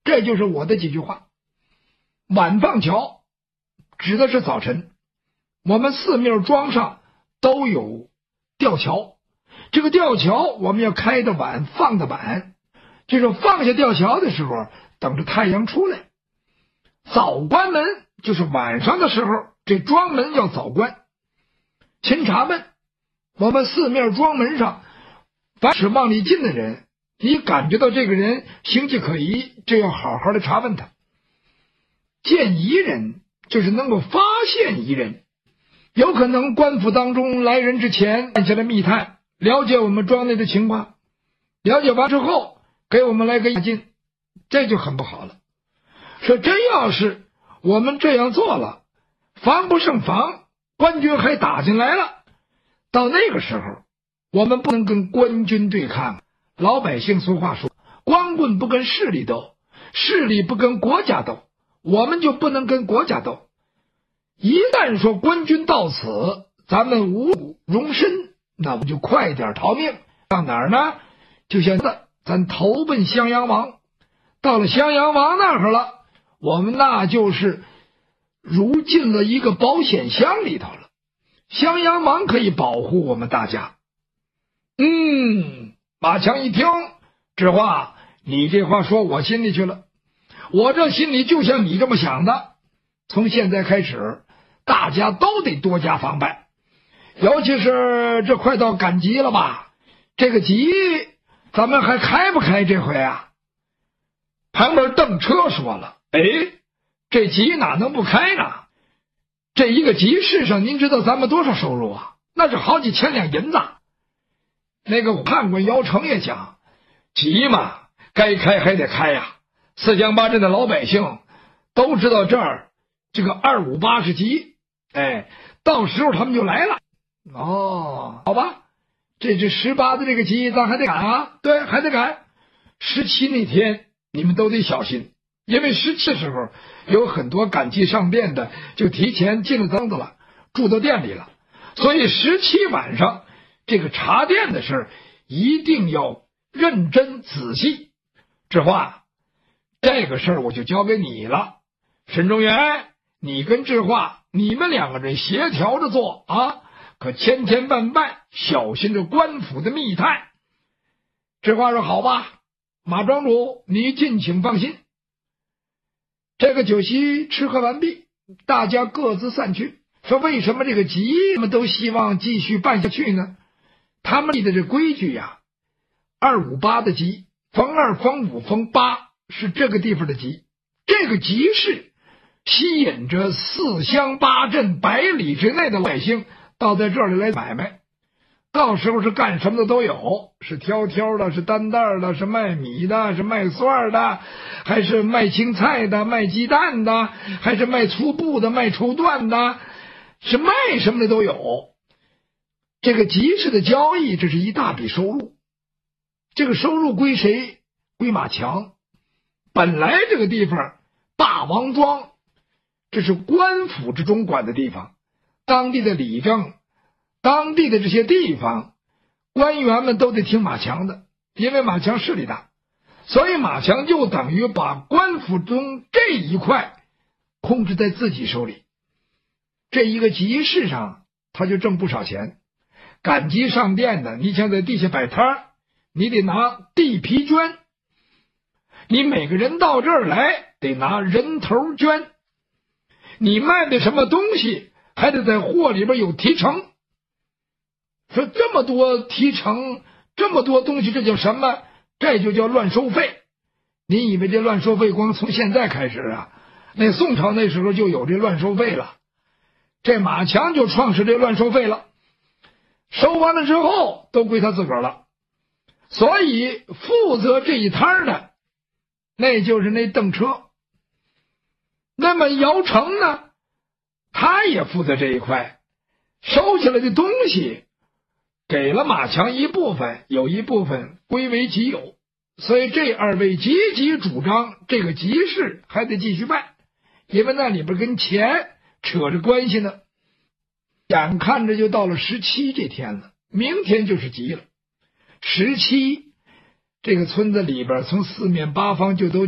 这就是我的几句话。晚放桥指的是早晨，我们四面庄上都有吊桥，这个吊桥我们要开的晚，放的晚，就是放下吊桥的时候，等着太阳出来。早关门就是晚上的时候，这庄门要早关。钦察们，我们四面庄门上，凡是往里进的人，你感觉到这个人形迹可疑，就要好好的查问他。见疑人就是能够发现疑人，有可能官府当中来人之前按下来密探，了解我们庄内的情况，了解完之后给我们来个押金，这就很不好了。说真要是我们这样做了，防不胜防，官军还打进来了，到那个时候我们不能跟官军对抗。老百姓俗话说，光棍不跟势力斗，势力不跟国家斗，我们就不能跟国家斗。一旦说官军到此，咱们无辱容身，那我们就快点逃命。到哪儿呢？就像咱投奔襄阳王，到了襄阳王那儿了，我们那就是如进了一个保险箱里头了。襄阳王可以保护我们大家。马强一听，这话你这话说我心里去了，我这心里就像你这么想的。从现在开始，大家都得多加防范，尤其是这快到赶集了吧，这个集咱们还开不开这回啊？旁边邓车说了，这集哪能不开呢？这一个集市上您知道咱们多少收入啊？那是好几千两银子。那个判官姚成也讲，集嘛该开还得开呀，四乡八镇的老百姓都知道这儿这个258是集，到时候他们就来了。好吧，这18的这个集咱还得赶啊，对，还得赶。17那天你们都得小心，因为17的时候有很多赶集上店的就提前进了庄子了，住到店里了，所以17晚上这个查店的事一定要认真仔细。这话这个事儿我就交给你了，沈中元，你跟智化你们两个人协调着做啊，可千千万万小心着官府的密探。智化说好吧，马庄主你尽请放心。这个酒席吃喝完毕，大家各自散去。说为什么这个集他们都希望继续办下去呢？他们立的这规矩呀，258的集，逢2、逢5、逢8是这个地方的集，这个集市吸引着4乡8镇100里之内的百姓到在这里来买卖，到时候是干什么的都有，是挑挑的，是担担的，是卖米的，是卖蒜的，还是卖青菜的，卖鸡蛋的，还是卖粗布的，卖绸缎的，是卖什么的都有。这个集市的交易，这是一大笔收入，这个收入归谁？归马强。本来这个地方霸王庄，这是官府之中管的地方，当地的理政，当地的这些地方官员们都得听马强的，因为马强势力大，所以马强就等于把官府中这一块控制在自己手里。这一个集市上他就挣不少钱。赶集上店的，你想在地下摆摊，你得拿地皮捐，你每个人到这儿来得拿人头捐，你卖的什么东西还得在货里边有提成。说这么多提成，这么多东西，这叫什么？这就叫乱收费。你以为这乱收费光从现在开始啊？那宋朝那时候就有这乱收费了，这马强就创始这乱收费了，收完了之后都归他自个儿了。所以负责这一摊的那就是那邓车。那么姚成呢，他也负责这一块，收起来的东西给了马强一部分，有一部分归为己有。所以这二位积极主张这个集市还得继续办，因为那里边跟钱扯着关系呢。眼看着就到了17这天了，明天就是集了。17这个村子里边从4面8方就都